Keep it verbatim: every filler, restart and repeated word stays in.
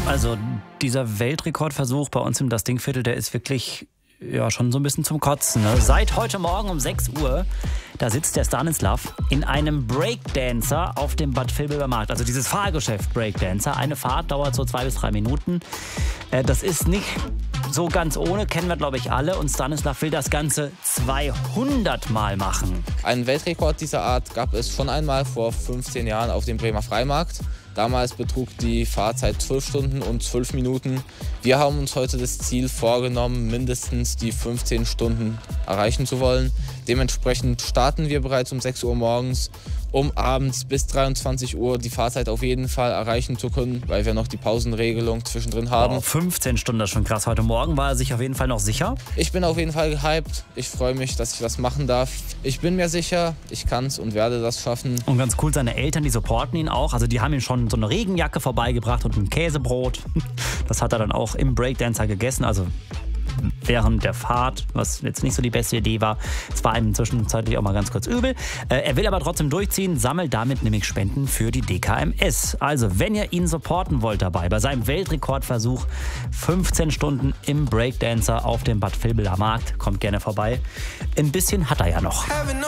Also dieser Weltrekordversuch bei uns im Das Dingviertel, der ist wirklich ja schon so ein bisschen zum Kotzen. Ne? Seit heute Morgen um sechs Uhr, da sitzt der Stanislav in einem Breakdancer auf dem Bad Vilbel Markt. Also dieses Fahrgeschäft Breakdancer. Eine Fahrt dauert so zwei bis drei Minuten. Äh, das ist nicht so ganz ohne, kennen wir glaube ich alle. Und Stanislav will das Ganze zweihundert Mal machen. Einen Weltrekord dieser Art gab es schon einmal vor fünfzehn Jahren auf dem Bremer Freimarkt. Damals betrug die Fahrzeit zwölf Stunden und zwölf Minuten. Wir haben uns heute das Ziel vorgenommen, mindestens die fünfzehn Stunden erreichen zu wollen. Dementsprechend starten wir bereits um sechs Uhr morgens, um abends bis dreiundzwanzig Uhr die Fahrzeit auf jeden Fall erreichen zu können, weil wir noch die Pausenregelung zwischendrin haben. Wow, fünfzehn Stunden, das ist schon krass. Heute Morgen war er sich auf jeden Fall noch sicher? Ich bin auf jeden Fall gehypt. Ich freue mich, dass ich das machen darf. Ich bin mir sicher, ich kann es und werde das schaffen. Und ganz cool, seine Eltern, die supporten ihn auch. Also die haben ihm schon so eine Regenjacke vorbeigebracht und ein Käsebrot. Das hat er dann auch im Breakdancer gegessen, also während der Fahrt, was jetzt nicht so die beste Idee war. Es war ihm zwischenzeitlich auch mal ganz kurz übel. Äh, er will aber trotzdem durchziehen, sammelt damit nämlich Spenden für die D K M S. Also, wenn ihr ihn supporten wollt dabei, bei seinem Weltrekordversuch, fünfzehn Stunden im Breakdancer auf dem Bad Vilbeler Markt, kommt gerne vorbei. Ein bisschen hat er ja noch.